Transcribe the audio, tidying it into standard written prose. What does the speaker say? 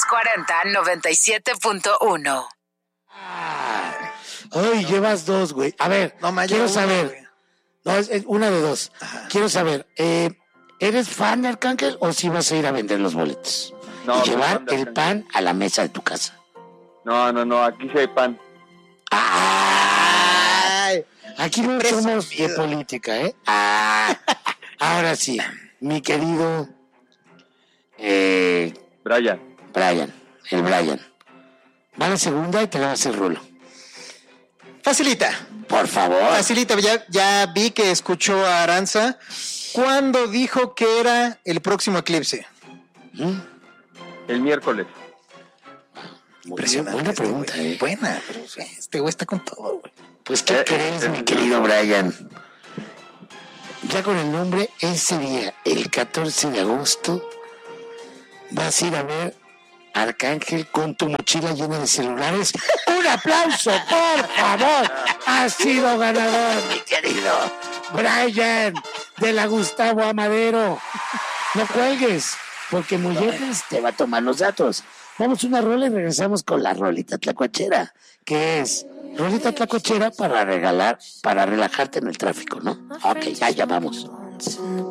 640-97.1. Hoy llevas dos, güey. A ver, quiero saber. Güey. No, es una de dos. Ajá. Quiero saber, ¿eres fan de Arcángel o si vas a ir a vender los boletos? No, Y soy llevar fan de el Arcángel. pan a la mesa de tu casa. No, aquí sí hay pan. ¡Ay! Aquí no Presumido. somos de política, ¿eh? Ahora sí, mi querido Brian. Brian. Va a la segunda y te la va a hacer Rulo. Facilita. Por favor. Facilita. Ya vi que escuchó a Aranza cuando dijo que era el próximo eclipse. El miércoles. Impresionante. Buena pregunta, güey. ¿eh? Buena, pero este güey está con todo, güey. Pues, ¿qué crees, mi querido Brian? Ya con el nombre, ese día, el 14 de agosto, vas a ir a ver Arcángel con tu mochila llena de celulares. ¡Un aplauso, por favor! Has sido ganador, mi querido Brian, de la Gustavo Amadero. No cuelgues, porque Molletes te va a tomar los datos. Vamos a una rola y regresamos con la rolita tlacuachera, que es rolita tlacuachera para regalar, para relajarte en el tráfico, ¿no? Ok, ya vamos.